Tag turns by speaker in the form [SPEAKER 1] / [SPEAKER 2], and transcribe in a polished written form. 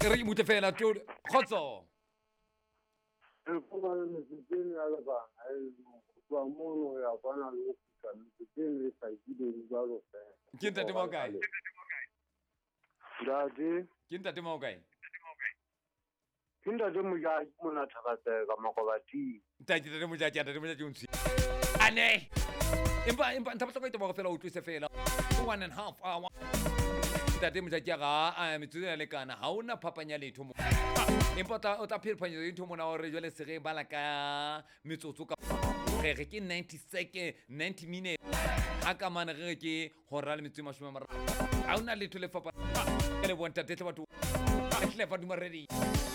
[SPEAKER 1] re mute fela to khotso
[SPEAKER 2] Kuma msitini alaba kwa mono ya bana lokuta msitini saidi ngalo pe.
[SPEAKER 1] Kinta temo kae.
[SPEAKER 2] Dadi
[SPEAKER 1] Kinta temo kae.
[SPEAKER 2] kinda demu ya muna takate kama kwa bati.
[SPEAKER 1] Taji temo jaji temo jaji unsi. Ane. Impa ntaba sokoi temo fela utwise fela. 1.5 hour. Temo jaji ga mitsuya le kana hauna papanya letho mo. Impa o ta phirphanya letho mo na o re jwale sege bala ka metsotso ka ge ke 90 second 90 minutes aka mana ge ke hora le metso mashome mara a una letho le fapa le bonta tetla batho le fa duma ready